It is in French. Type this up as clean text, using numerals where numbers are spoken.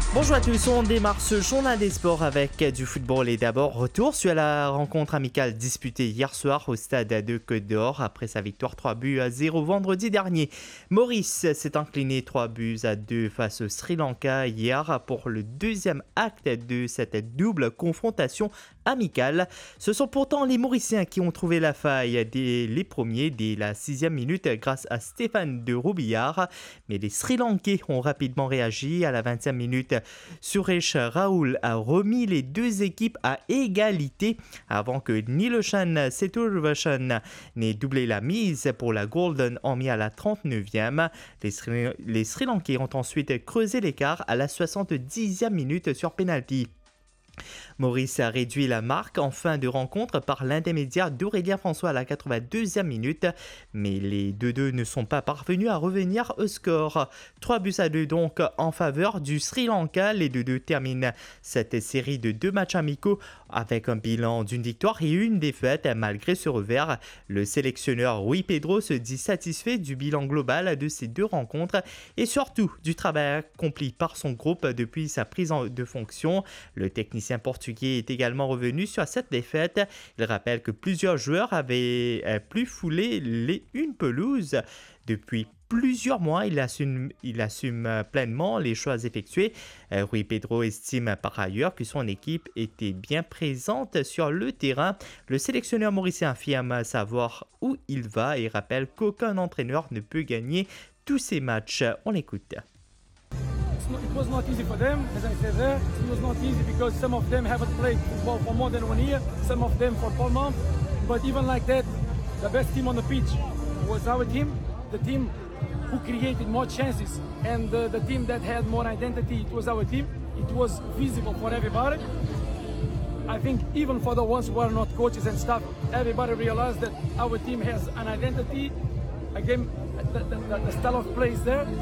Bonjour à tous, on démarre ce journal des sports avec du football et d'abord retour sur la rencontre amicale disputée hier soir au stade de Côte d'Or après sa victoire 3-0 vendredi dernier. Maurice s'est incliné 3-2 face au Sri Lanka hier pour le deuxième acte de cette double confrontation amicale. Ce sont pourtant les Mauriciens qui ont trouvé la faille dès les premiers, dès la 6e minute grâce à Stéphane de Robillard, mais les Sri Lankais ont rapidement réagi à la 20e minute. Suresh Raoul a remis les deux équipes à égalité avant que Niloshan Seturvashan n'ait doublé la mise pour la Golden Army à la 39e. Les Sri Lankais ont ensuite creusé l'écart à la 70e minute sur pénalty. Maurice a réduit la marque en fin de rencontre par l'intermédiaire d'Aurélien François à la 82e minute, mais les 2-2 ne sont pas parvenus à revenir au score. 3-2 donc en faveur du Sri Lanka. Les 2-2 terminent cette série de 2 matchs amicaux avec un bilan d'une victoire et une défaite. Malgré ce revers, le sélectionneur Rui Pedro se dit satisfait du bilan global de ces 2 rencontres et surtout du travail accompli par son groupe depuis sa prise de fonction. Le technicien portugais est également revenu sur cette défaite. Il rappelle que plusieurs joueurs avaient plus foulé une pelouse depuis plusieurs mois. Il assume pleinement les choix effectués. Rui Pedro estime par ailleurs que son équipe était bien présente sur le terrain. Le sélectionneur mauricien affirme savoir où il va et rappelle qu'aucun entraîneur ne peut gagner tous ces matchs. On l'écoute. It was not easy for them, as I said there. It was not easy because some of them haven't played football for more than 1 year, some of them for 4 months. But even like that, the best team on the pitch was our team, the team who created more chances, and the team that had more identity, it was our team. It was visible for everybody. I think even for the ones who are not coaches and staff, everybody realized that our team has an identity, a game, the style of play is there.